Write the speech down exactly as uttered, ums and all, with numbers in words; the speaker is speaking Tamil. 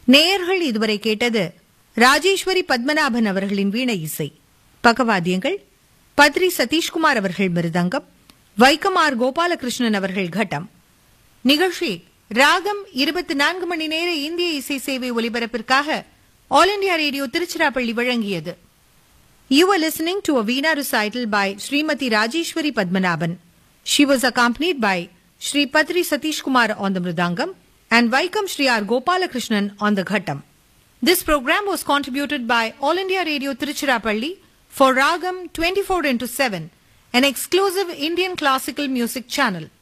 நேயர்கள் இதுவரை கேட்டது ராஜேஸ்வரி பத்மநாபன் அவர்களின் வீணை இசை. பக்கவாத்தியங்கள் பத்ரி சதீஷ்குமார் அவர்கள் மிருதங்கம், வைக்கம் ஆர் கோபாலகிருஷ்ணன் அவர்கள் கட்டம். நிகழ்ச்சி ராகம் இருபத்தி நான்கு மணி நேர இந்திய இசை சேவை ஒலிபரப்பிற்காக ஆல் இண்டியா ரேடியோ திருச்சிராப்பள்ளி வழங்கியது. You were listening to a Veena recital by Srimati Rajeshwari Padmanabhan. She was accompanied by Shri Patri Satish Kumar on the Mridangam and Vaikam Shri R. Gopalakrishnan on the Ghattam. This program was contributed by All India Radio Tiruchirappalli for Ragam twenty-four into seven, an exclusive Indian classical music channel.